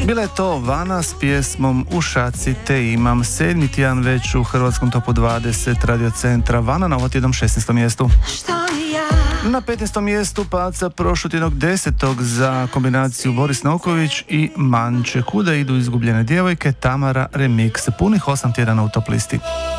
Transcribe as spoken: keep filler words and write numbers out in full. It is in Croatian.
Bila je to Vana s pjesmom U šaci te imam, sedmi tjedan već u hrvatskom topu dvadeset Radio Centra. Vana na ovo tjednom šesnaestom mjestu. Na petnaestom mjestu paca prošlotjednog desetog za kombinaciju Boris Noković i Manče. Kuda idu izgubljene djevojke, Tamara remix. Punih osam tjedana u top listi.